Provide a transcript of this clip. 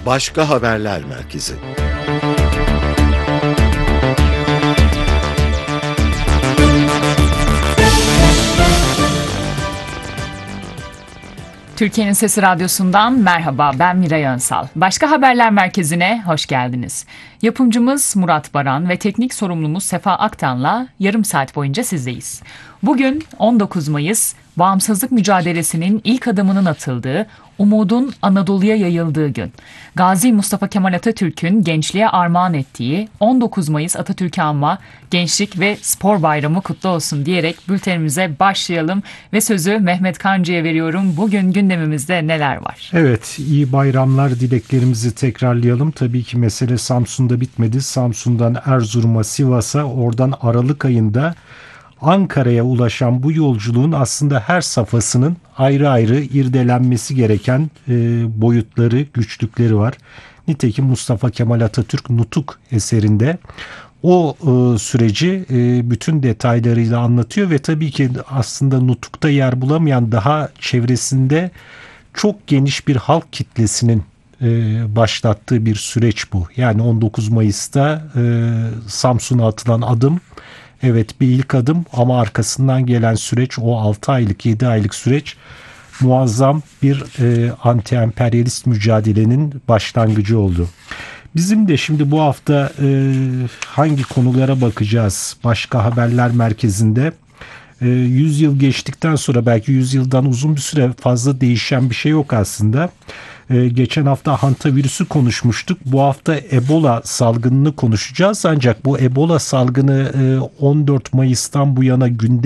Başka Haberler Merkezi. Türkiye'nin Sesi Radyosu'ndan merhaba, ben Miray Önsal. Başka Haberler Merkezi'ne hoş geldiniz. Yapımcımız Murat Baran ve teknik sorumlumuz Sefa Aktan'la yarım saat boyunca sizdeyiz. Bugün 19 Mayıs, bağımsızlık mücadelesinin ilk adımının atıldığı, umudun Anadolu'ya yayıldığı gün. Gazi Mustafa Kemal Atatürk'ün gençliğe armağan ettiği 19 Mayıs Atatürk'ü anma, Gençlik ve Spor Bayramı kutlu olsun diyerek bültenimize başlayalım ve sözü Mehmet Kancı'ya veriyorum. Bugün gündemimizde neler var? Evet, iyi bayramlar dileklerimizi tekrarlayalım. Tabii ki mesele Samsun'da bitmedi. Samsun'dan Erzurum'a, Sivas'a, oradan Aralık ayında Ankara'ya ulaşan bu yolculuğun aslında her safhasının ayrı ayrı irdelenmesi gereken boyutları, güçlükleri var. Nitekim Mustafa Kemal Atatürk Nutuk eserinde o süreci bütün detaylarıyla anlatıyor ve tabii ki aslında Nutuk'ta yer bulamayan, daha çevresinde çok geniş bir halk kitlesinin başlattığı bir süreç bu. Yani 19 Mayıs'ta Samsun'a atılan adım, evet, bir ilk adım, ama arkasından gelen süreç, o 6 aylık 7 aylık süreç muazzam bir anti-emperyalist mücadelenin başlangıcı oldu. Bizim de şimdi bu hafta hangi konulara bakacağız? Başka Haberler Merkezi'nde 100 yıl geçtikten sonra, belki 100 yıldan uzun bir süre fazla değişen bir şey yok aslında. Geçen hafta hantavirüsü konuşmuştuk. Bu hafta Ebola salgınını konuşacağız. Ancak bu Ebola salgını 14 Mayıs'tan bu yana gündeme